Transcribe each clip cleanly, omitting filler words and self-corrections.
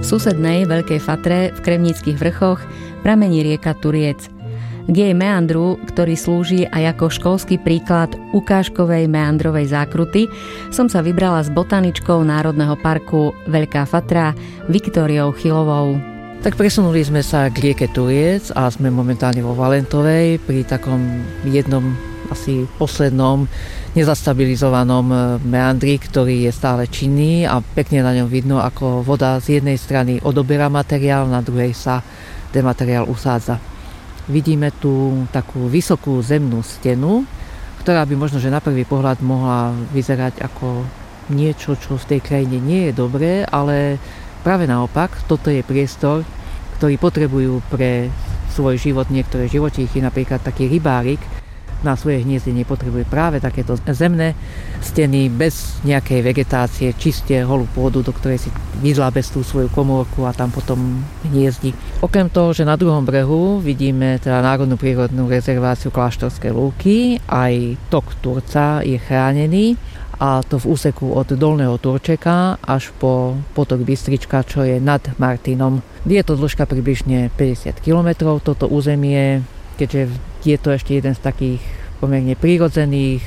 susednej Veľkej Fatre v Kremnických vrchoch pramení rieka Turiec. K jej meandru, ktorý slúži aj ako školský príklad ukážkovej meandrovej zákruty, som sa vybrala s botaničkou Národného parku Veľká Fatra Viktóriou Chylovou. Tak presunuli sme sa k rieke Turiec a sme momentálne vo Valentovej pri takom jednom asi poslednom nezastabilizovanom meandri, ktorý je stále činný a pekne na ňom vidno, ako voda z jednej strany odoberá materiál, na druhej sa demateriál usádza. Vidíme tu takú vysokú zemnú stenu, ktorá by možno, že na prvý pohľad mohla vyzerať ako niečo, čo v tej krajine nie je dobré, ale práve naopak, toto je priestor, ktorý potrebujú pre svoj život niektoré živočíchy, napríklad taký rybárik na svoje hniezdenie potrebuje práve takéto zemné steny bez nejakej vegetácie, čiste holú pôdu, do ktorej si vyzlábe tú svoju komórku a tam potom hniezdi. Okrem toho, že na druhom brehu vidíme teda Národnú prírodnú rezerváciu Kláštorské lúky, aj tok Turca je chránený, a to v úseku od Dolného Turčeka až po potok Bystrička, čo je nad Martinom. Je to dĺžka približne 50 km toto územie, keďže je to ešte jeden z takých pomerne prírodzených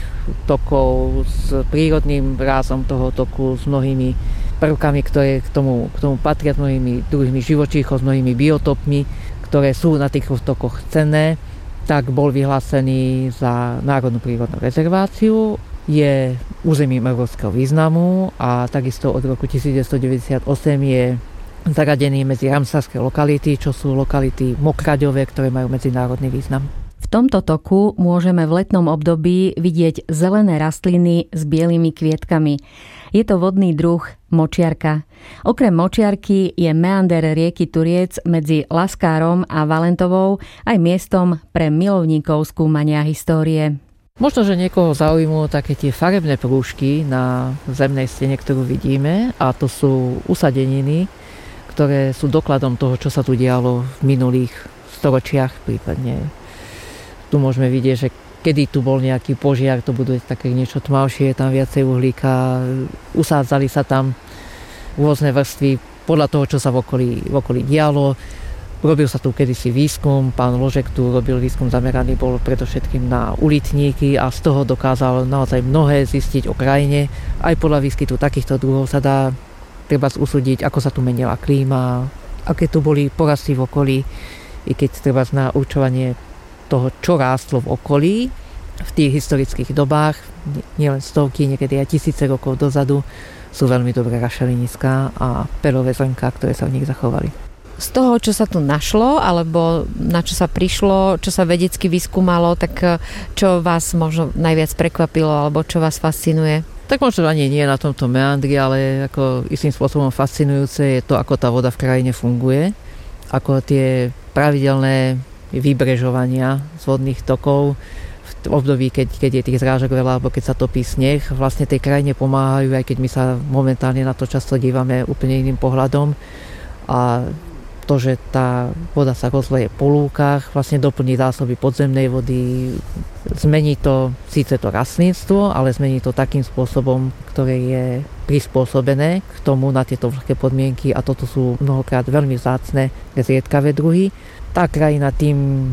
tokov s prírodným rázom toho toku, s mnohými prvkami, ktoré k tomu patria, s mnohými druhými živočíchov, s mnohými biotopmi, ktoré sú na tých tokoch cenné, tak bol vyhlásený za Národnú prírodnú rezerváciu. Je územím európskeho významu a takisto od roku 1998 je zaradený medzi ramsarské lokality, čo sú lokality mokraďové, ktoré majú medzinárodný význam. V tomto toku môžeme v letnom období vidieť zelené rastliny s bielými kvietkami. Je to vodný druh močiarka. Okrem močiarky je meander rieky Turiec medzi Laskárom a Valentovou aj miestom pre milovníkov skúmania histórie. Možno, že niekoho zaujímujú také tie farebné prúžky na zemnej stene, ktorú vidíme, a to sú usadeniny, ktoré sú dokladom toho, čo sa tu dialo v minulých storočiach, prípadne tu môžeme vidieť, že kedy tu bol nejaký požiar, to budú také niečo tmavšie, tam viacej uhlíka, usádzali sa tam rôzne vrstvy podľa toho, čo sa v okolí dialo. Robil sa tu kedysi výskum, pán Ložek tu robil výskum zameraný bol predovšetkým na ulitníky a z toho dokázal naozaj mnohé zistiť o krajine. Aj podľa výskytu takýchto druhov sa dá treba usúdiť, ako sa tu menila klíma, aké tu boli porasty v okolí, i keď treba na určovanie toho, čo rástlo v okolí v tých historických dobách, nielen stovky, niekedy aj tisíce rokov dozadu, sú veľmi dobré rašeliniská a perové zrnká, ktoré sa v nich zachovali. Z toho, čo sa tu našlo, alebo na čo sa prišlo, čo sa vedecky vyskúmalo, tak čo vás možno najviac prekvapilo, alebo čo vás fascinuje? Tak možno ani nie na tomto meandri, ale ako istým spôsobom fascinujúce je to, ako tá voda v krajine funguje, ako tie pravidelné vybrežovania z vodných tokov v období, keď je tých zrážok veľa, alebo keď sa topí sneh, vlastne tej krajine pomáhajú, aj keď my sa momentálne na to často dívame úplne iným pohľadom. A to, že tá voda sa rozleje po lúkach, vlastne doplní zásoby podzemnej vody, zmení to síce to rastlinstvo, ale zmení to takým spôsobom, ktoré je prispôsobené k tomu na tieto vlhké podmienky, a toto sú mnohokrát veľmi vzácne, zriedkavé druhy. Tá krajina tým,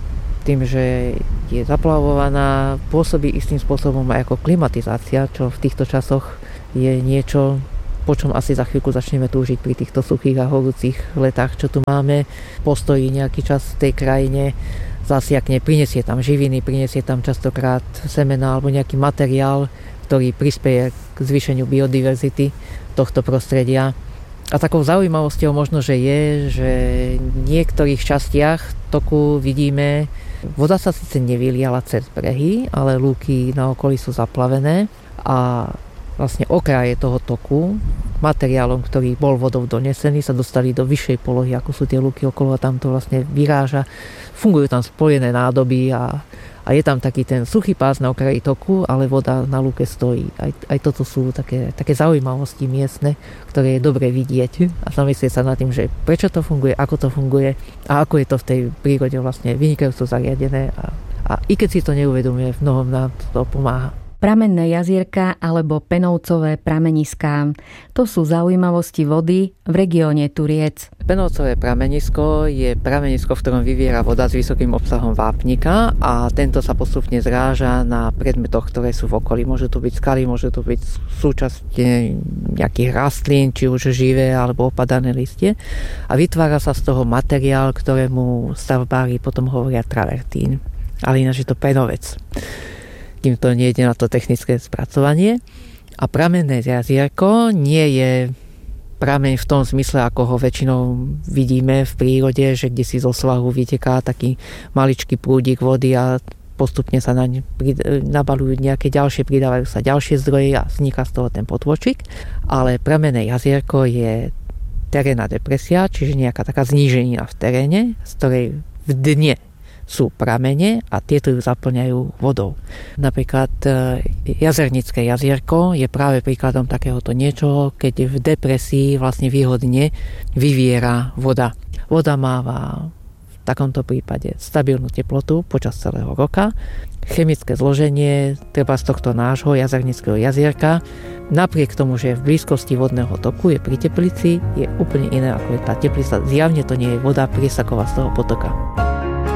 že je zaplavovaná, pôsobí istým spôsobom aj ako klimatizácia, čo v týchto časoch je niečo, po čom asi za chvíľku začneme túžiť pri týchto suchých a horúcich letách, čo tu máme. Postojí nejaký čas v tej krajine, zasiakne, prinesie tam živiny, prinesie tam častokrát semená alebo nejaký materiál, ktorý prispieje k zvýšeniu biodiverzity tohto prostredia. A takou zaujímavosťou možno, že je, že v niektorých častiach toku vidíme, voda sa síce nevyliala cez brehy, ale lúky na okolí sú zaplavené a vlastne okraje toho toku materiálom, ktorý bol vodou donesený, sa dostali do vyššej polohy, ako sú tie lúky okolo, a tam to vlastne vyráža. Fungujú tam spojené nádoby a je tam taký ten suchý pás na okraji toku, ale voda na lúke stojí. Aj toto sú také zaujímavosti miestne, ktoré je dobre vidieť a zamyslieť sa nad tým, že prečo to funguje, ako to funguje a ako je to v tej prírode vlastne vynikajúco zariadené a i keď si to neuvedomuje, v mnohom nám to pomáha. Pramenné jazierka alebo penovcové prameniská. To sú zaujímavosti vody v regióne Turiec. Penovcové pramenisko je pramenisko, v ktorom vyviera voda s vysokým obsahom vápnika a tento sa postupne zráža na predmetoch, ktoré sú v okolí. Môže to byť skaly, môže to byť súčasť nejakých rastlín, či už živé alebo opadané listie. A vytvára sa z toho materiál, ktorému stavbári potom hovoria travertín. Ale ináč je to penovec. Kým to nie ide na to technické spracovanie. A pramenné jazierko nie je prameň v tom zmysle, ako ho väčšinou vidíme v prírode, že kde si zo svahu vyteká taký maličký prúdik vody a postupne sa naň nabalujú nejaké ďalšie, pridávajú sa ďalšie zdroje a vzniká z toho ten potôčik. Ale pramenné jazierko je terénna depresia, čiže nejaká taká zníženina v teréne, z ktorej v dne sú pramene a tieto ju zaplňajú vodou. Napríklad Jazernické jazierko je práve príkladom takéhoto niečoho, keď v depresii vlastne výhodne vyviera voda. Voda máva v takomto prípade stabilnú teplotu počas celého roka. Chemické zloženie treba z tohto nášho Jazernického jazierka, napriek tomu, že je v blízkosti vodného toku, je pri teplici, je úplne iné ako je tá teplica. Zjavne to nie je voda priesaková z toho potoka.